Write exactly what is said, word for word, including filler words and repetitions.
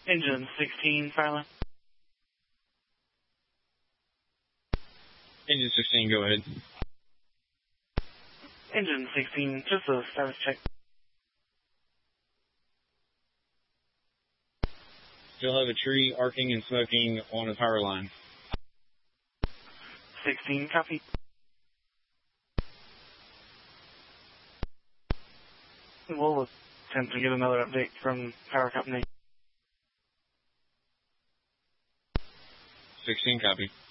Engine sixteen, Fire Engine sixteen, go ahead. Engine sixteen, just a status check. Still have a tree arcing and smoking on the power line. sixteen, copy. We'll attempt to get another update from power company. sixteen, copy.